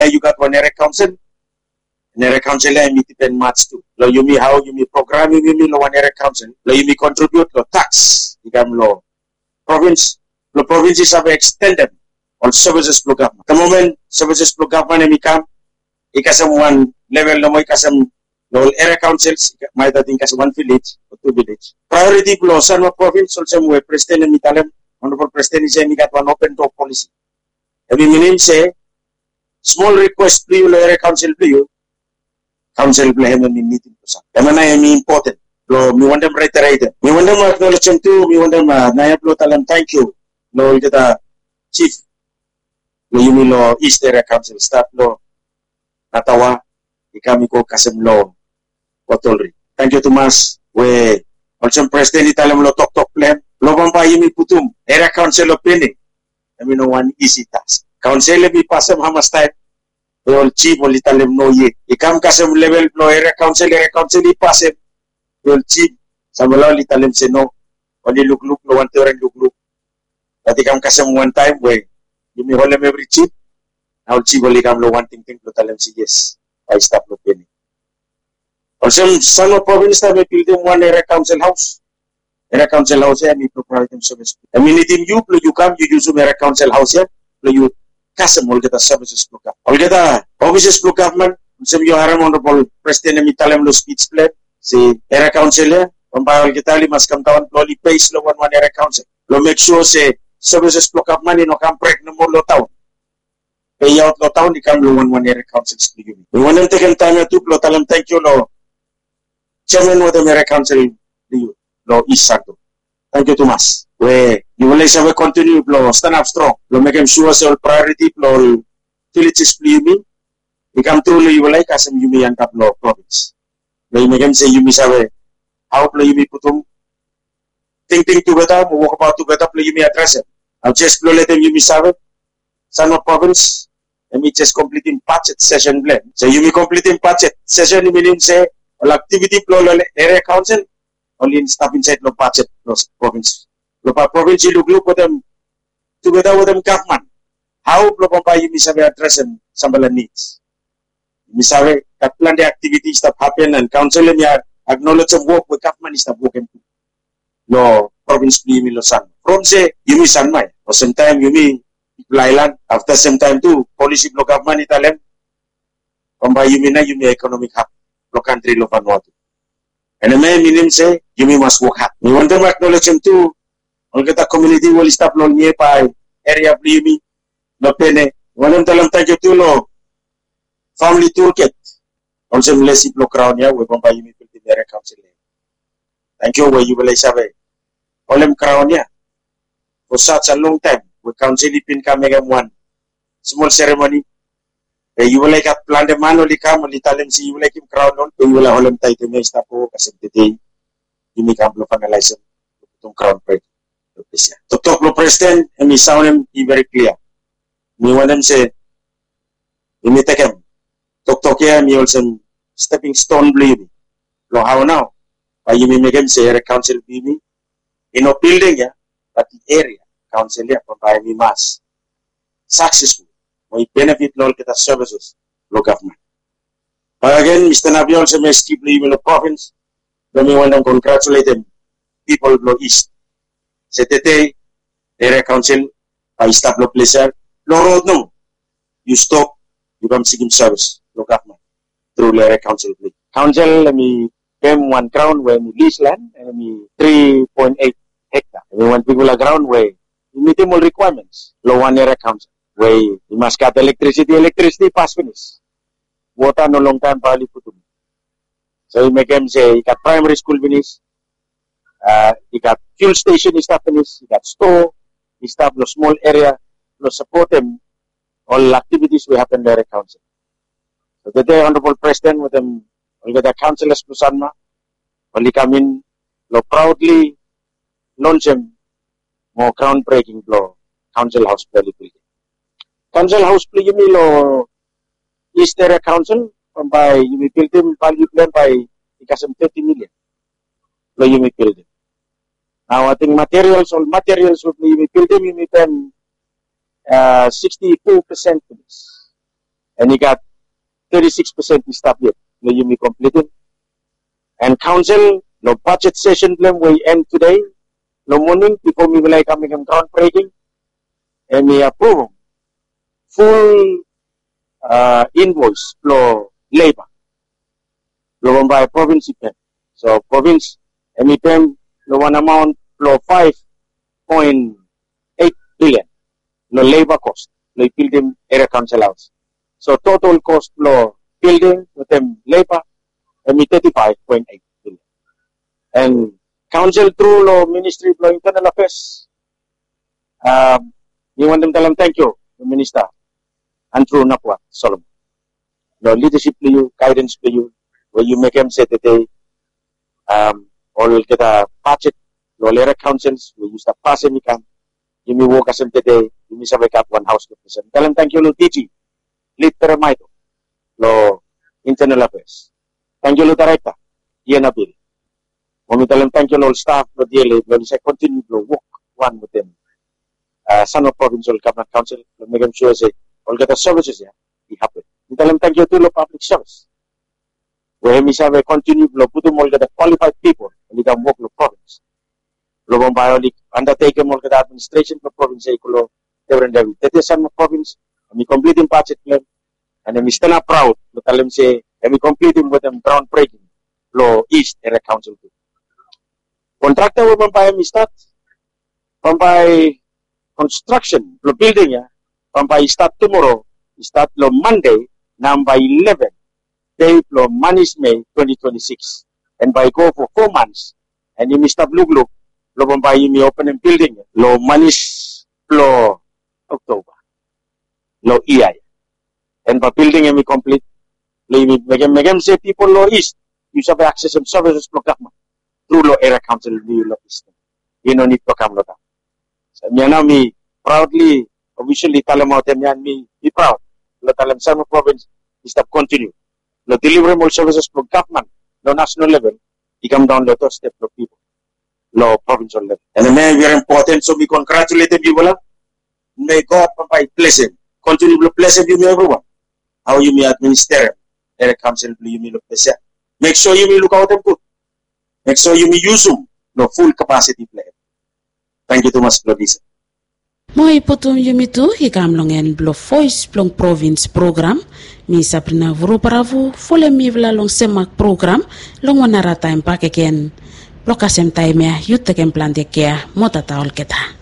You got one area council. Area council ay mi tipen match too. Lo yumi how yumi program yumi lo one area council. Lo yumi contribute lo tax. Ikam lo province. Lo provinces have extended on services pro government. The moment services pro government ay mikam ikasam one level lo mo ikasam lo area councils may dating kasam one village or two village. Priority lo san mo province also mo president ni mitalem honorable president is mi got one open door policy. Ebi minim say small request please lo area council please. Council play him in meeting to some. Emana emi important. Lo mi want them reiterate. Mi want them acknowledge him too. Mi want them naya plo talam thank you. Lo kita chief. Lo yumi lo East Area Council staff lo natawa ikami ko kasem lo kotolri. Thank you Tomas. We also president italam lo tok plan. Lo bamba yumi putum. Area Council lo pinning. I mean no one easy task. Council mi pasam hamas time. All chief all italem no ye. Ikam kasem level no area council i pasem. All chief samalo italem se no. Only look no one teoren look. But ikam kasem one time way. You me hold every chief. All chief all ikam lo one thing lo talem si yes. I stop lo penny. Also some province have built them one area council house. Area council house here me provide them service. I mean it in you come you use area council house here. You kasem all get services pro government. All get offices pro government. Some you haram honorable president mi talem lo speech plan. Si area council pamba all get ali mas kam tawan loli pace lo one area council. Lo make sure say services pro government no kam break no more lo town. Pay out lo town ikam lo one area council speak. We want them taken time to lo talem thank you lo chairman of the area council lo East Santo. Thank you Tomas. We you will say continue lo stand up strong. Lo make sure say all priority lo villages plimi. Ikam truly you will like as yumi yang kap lo province. Lo make say yumi sabe how lo yumi putum think together, walk about together lo yumi address it. I'll just lo let them yumi sabe san province. Let me just completing budget session plan. So yumi completing budget session meaning say all activity lo area council only in staff inside lo budget lo province. Lo pa province look with them together with them government. How lo pa you misabe address them sambala needs. Misabe that plan the activities that happen and council and acknowledge some work with government is that working too. Lo province mi lo san. From say you mi san mai. Or sometime you mi island after some time too policy lo government italem. Pamba you mi economic hub lo country lo Vanuatu. And the main meaning say you must work hard. We want them acknowledge them too. All kita community will stop lo niye pa area plimi lo pene. Walang talam tayo tu lo family toolkit. Also mlesi lo crown ya we bomba yumi pilti area council. Thank you we you will sabe. Olem crown ya. For such a long time we council ipin ka mega one small ceremony. You will like a plan the man only come only talem si you will like him crown on. You will olem tayo te me stop po kasi today you make up lo finalize itong crown parade. Tok lo president and me sound him be very clear. Me want them say me take him. Tok here me also stepping stone believe lo how now. By you make him say area council be me in a building ya but the area council ya by me mass successful. We benefit lo kita services lo government. But again Mr. Nabi also may skip leave the province. Then me want them congratulate them people lo east. CTT, area council, I stop lo pleasure, lo road no. You stop, you come seeking service, lo government, through area council. Council, let me pay one crown where me lease land, and me 3.8 hectare. And one particular ground where you meet all requirements, lo one area council, where you must cut electricity pass finish. Water no long time, probably put to me. So you make them say, you got primary school finish, you got fuel station is finish, you got store, you start a small area, to support them, all activities we happen there at council. So the day Honorable President with them, all the councillors to Sanma, only come in, lo proudly launch them, more groundbreaking lo council house play. Council house play you mean lo East Area Council, by you may build them value plan by because of 30 million. Lo you may build them. Now I think materials would be you may build them, you may pay 64% for this. and he got 36% staff yet. No, you may complete it. And council, no budget session plan will end today. No morning before we will coming and groundbreaking. And we approve full invoice for labor. Lo by province pen. So province and pen no one amount for 5.8 billion. No labor cost. No building area council house. So total cost for building with them labor and 35.8 billion. And council through law ministry for internal affairs. You want them to tell them thank you, the minister, and through Napwa Solomon. The leadership to you, guidance to you, where you make them say that they all get a budget, no area councils, where you start passing me can, you may work as them today, you may wake up one house to present. Tell them thank you, no DG, lead Teramaito, no internal affairs. Thank you, no director, Iana Bill. When we tell them thank you, no staff, no DLA, no say continue to work one with them. San Provincial Government Council, make them sure say all get the services here, be happy. We tell them thank you to the public service. Where we have a continue to put them all get the qualified people and we can work the province. Lobong bionic undertaken all get administration for province equal that is San Province and we complete in budget plan and then we stand up proud to tell them say and we complete him with them groundbreaking law east area council. Contractor will buy me start from by construction, the building, from by start tomorrow, start Monday, now by 11, day Manis May 2026, and by go for 4 months, and you start look, by you open and building, Manis October, EI, and by building and we complete, make them say people east, you have access and services for government, through area council, east, you don't need to come to that. Me proudly, officially, tell them out and me be proud. Let them San Province is to continue. The delivery more services from government, the national level, he come down the step of people, low provincial level. And the man very important, so we congratulate them, people. May God bless him. Continue to bless him, everyone. How you may administer area council, you may look the make sure you may look out and good. Make sure you may use them, no full capacity player. Thank you too much, Lodisa. Moi potom yumitu hikamlongen blo voice plong province program mi Sabrina Vuruparavu fole mi vla long semak program long wanara time pakeken lokasem time ya yutekem plan de kia motataol kita.